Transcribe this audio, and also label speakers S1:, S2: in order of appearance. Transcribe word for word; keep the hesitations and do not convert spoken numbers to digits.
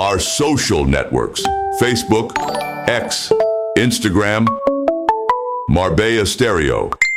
S1: Our social networks: Facebook, X, Instagram, Marbella Stereo.